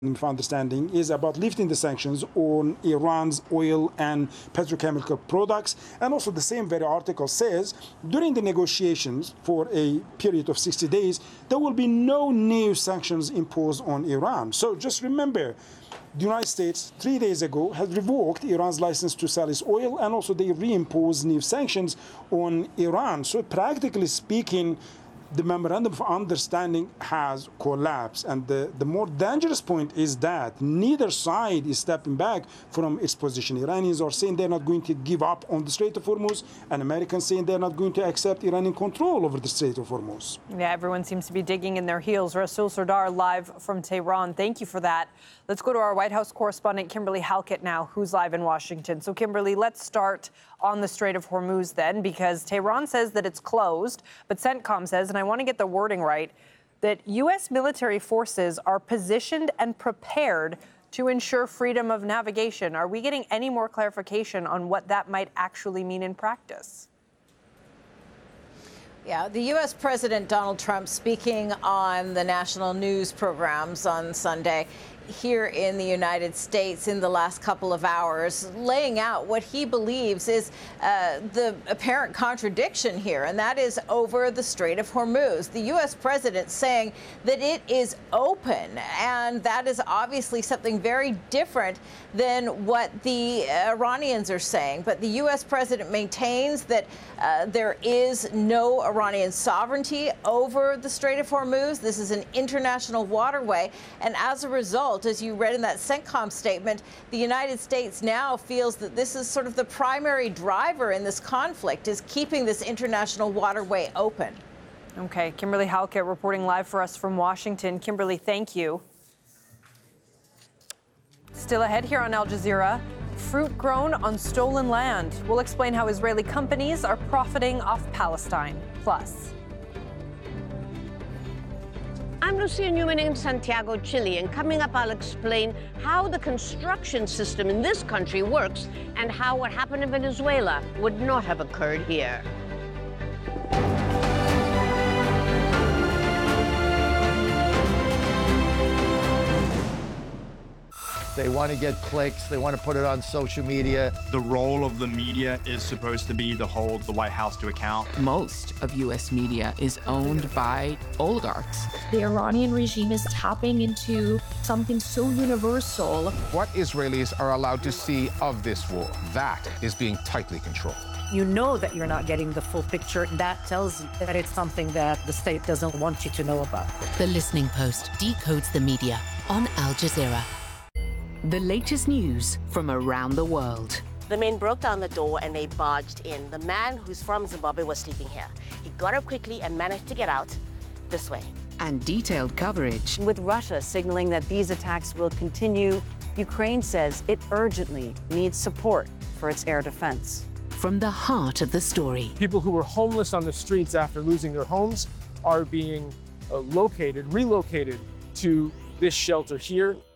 of understanding is about lifting the sanctions on Iran's oil and petrochemical products. And also the same very article says during the negotiations for a period of 60 days, there will be no new sanctions imposed on Iran. So just remember, the United States 3 days ago has revoked Iran's license to sell its oil, and also they reimposed new sanctions on Iran. So practically speaking, the memorandum of understanding has collapsed. And the more dangerous point is that neither side is stepping back from its position. Iranians are saying they're not going to give up on the Strait of Hormuz, and Americans saying they're not going to accept Iranian control over the Strait of Hormuz. Yeah, everyone seems to be digging in their heels. Rasul Sardar live from Tehran. Thank you for that. Let's go to our White House correspondent, Kimberly Halkett, now, who's live in Washington. So, Kimberly, let's start on the Strait of Hormuz then, because Tehran says that it's closed, but CENTCOM says, and I want to get the wording right, that U.S. military forces are positioned and prepared to ensure freedom of navigation. Are we getting any more clarification on what that might actually mean in practice? Yeah, the U.S. President Donald Trump speaking on the national news programs on Sunday here in the United States in the last couple of hours, laying out what he believes is the apparent contradiction here, and that is over the Strait of Hormuz. The U.S. president saying that it is open, and that is obviously something very different than what the Iranians are saying. But the U.S. president maintains that there is no Iranian sovereignty over the Strait of Hormuz. This is an international waterway, and as a result, as you read in that CENTCOM statement, the United States now feels that this is sort of the primary driver in this conflict, is keeping this international waterway open. Okay, Kimberly Halkett reporting live for us from Washington. Kimberly, thank you. Still ahead here on Al Jazeera, fruit grown on stolen land. We'll explain how Israeli companies are profiting off Palestine. Plus, I'm Lucia Newman in Santiago, Chile, and coming up I'll explain how the construction system in this country works and how what happened in Venezuela would not have occurred here. They want to get clicks. They want to put it on social media. The role of the media is supposed to be to hold the White House to account. Most of U.S. media is owned by oligarchs. The Iranian regime is tapping into something so universal. What Israelis are allowed to see of this war, that is being tightly controlled. You know that you're not getting the full picture. That tells you that it's something that the state doesn't want you to know about. The Listening Post decodes the media on Al Jazeera. The latest news from around the world. The men broke down the door and they barged in. The man who's from Zimbabwe was sleeping here. He got up quickly and managed to get out this way. And detailed coverage. With Russia signaling that these attacks will continue, Ukraine says it urgently needs support for its air defense. From the heart of the story. People who were homeless on the streets after losing their homes are being relocated to this shelter here.